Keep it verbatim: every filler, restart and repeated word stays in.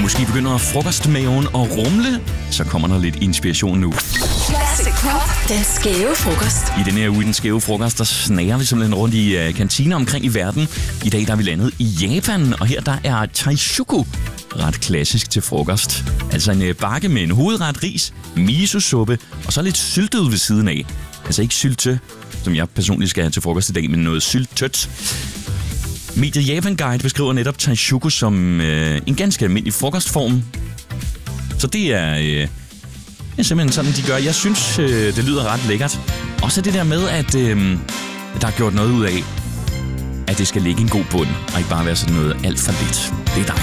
måske begynder frokostmaven at rumle, så kommer der lidt inspiration nu. Classic Pop. Den skæve frokost. I den her uge, den skæve frokost, der snager vi simpelthen rundt i uh, kantiner omkring i verden. I dag der er vi landet i Japan, og her der er taishuku ret klassisk til frokost. Altså en uh, bakke med en hovedret, ris, miso-suppe og så lidt syltet ved siden af. Altså ikke sylte, som jeg personligt skal have til frokost i dag, men noget syltødt. Mediet Japan Guide beskriver netop taishuku som øh, en ganske almindelig frokostform. Så det er, øh, er simpelthen sådan, de gør. Jeg synes, øh, det lyder ret lækkert. Også det der med, at øh, der er gjort noget ud af, at det skal ligge en god bund, og ikke bare være sådan noget alt for lidt. Det er dejligt.